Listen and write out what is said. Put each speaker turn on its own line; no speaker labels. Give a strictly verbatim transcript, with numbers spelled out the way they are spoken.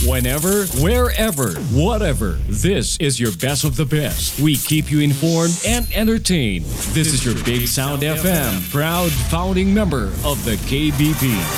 Whenever, wherever, whatever. This is your best of the best. We keep you informed and entertained. This is your Big Sound F M, proud founding member of the K B P.